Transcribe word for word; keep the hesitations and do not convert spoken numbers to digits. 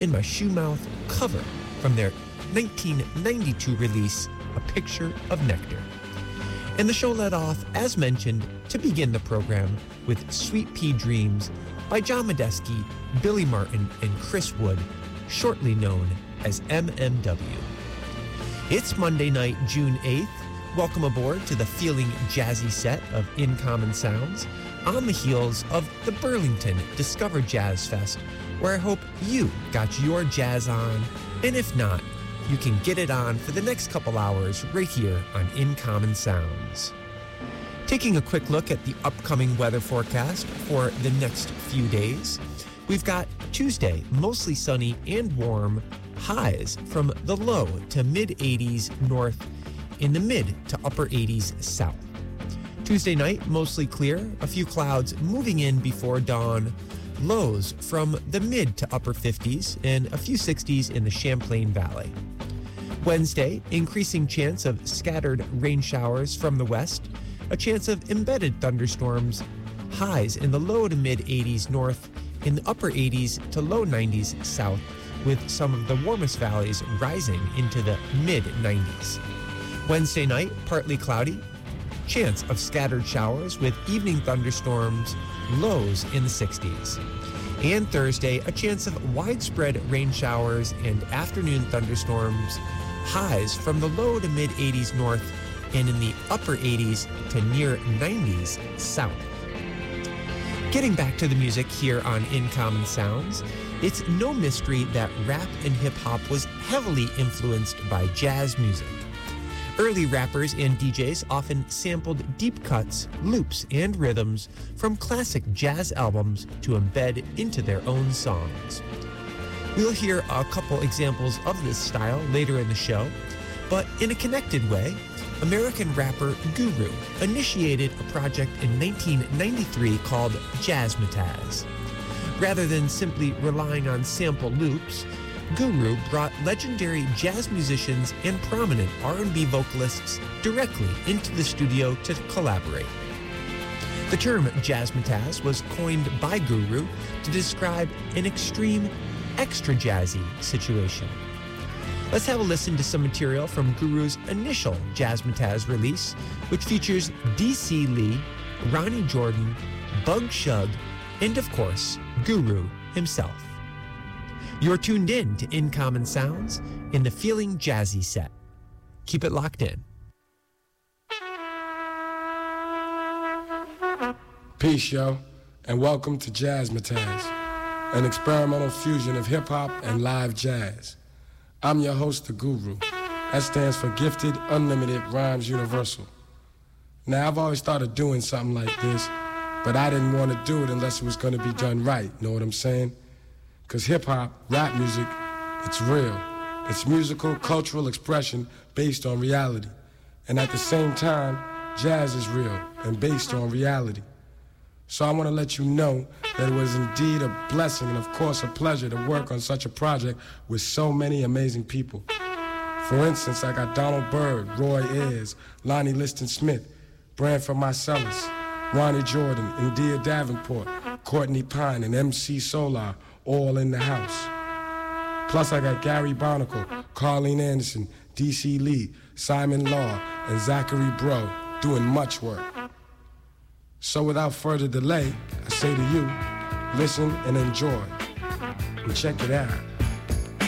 My Shoemouth cover from their nineteen ninety-two release, A Picture of Nectar. And the show led off, as mentioned, to begin the program with Sweet Pea Dreams by John Medeski, Billy Martin, and Chris Wood, shortly known as M M W. It's Monday night, June eighth. Welcome aboard to the feeling jazzy set of In Common Sounds on the heels of the Burlington Discover Jazz Fest, where I hope you got your jazz on, and if not, you can get it on for the next couple hours right here on In Common Sounds. Taking a quick look at the upcoming weather forecast for the next few days, we've got Tuesday, mostly sunny and warm, highs from the low to mid eighties north, in the mid to upper eighties south. Tuesday night, mostly clear, a few clouds moving in before dawn, lows from the mid to upper fifties and a few sixties in the Champlain Valley. Wednesday, increasing chance of scattered rain showers from the west, a chance of embedded thunderstorms, highs in the low to mid eighties north, in the upper eighties to low nineties south, with some of the warmest valleys rising into the mid nineties. Wednesday night, partly cloudy, chance of scattered showers with evening thunderstorms, lows in the sixties. And Thursday, a chance of widespread rain showers and afternoon thunderstorms, highs from the low to mid eighties north and in the upper eighties to near nineties south. Getting back to the music here on In Common Sounds, it's no mystery that rap and hip-hop was heavily influenced by jazz music. Early rappers and D Js often sampled deep cuts, loops, and rhythms from classic jazz albums to embed into their own songs. We'll hear a couple examples of this style later in the show, but in a connected way, American rapper Guru initiated a project in nineteen ninety-three called Jazzmatazz. Rather than simply relying on sample loops, Guru brought legendary jazz musicians and prominent R and B vocalists directly into the studio to collaborate. The term jazzmatazz was coined by Guru to describe an extreme, extra jazzy situation. Let's have a listen to some material from Guru's initial Jazzmatazz release, which features D C Lee, Ronnie Jordan, Bug Shug, and of course, Guru himself. You're tuned in to In Common Sounds in the Feeling Jazzy set. Keep it locked in. Peace, yo, and welcome to Jazzmatazz, an experimental fusion of hip-hop and live jazz. I'm your host, the Guru. That stands for Gifted Unlimited Rhymes Universal. Now, I've always thought of doing something like this, but I didn't want to do it unless it was going to be done right, know what I'm saying? Because hip-hop, rap music, it's real. It's musical, cultural expression based on reality. And at the same time, jazz is real and based on reality. So I want to let you know that it was indeed a blessing and, of course, a pleasure to work on such a project with so many amazing people. For instance, I got Donald Byrd, Roy Ayers, Lonnie Liston Smith, Branford Marsalis, Ronnie Jordan, India Davenport, Courtney Pine, and M C Solar, all in the house. Plus, I got Gary Barnacle, Carlene Anderson, D C Lee, Simon Law, and Zachary Bro doing much work. So without further delay, I say to you, listen and enjoy. And check it out.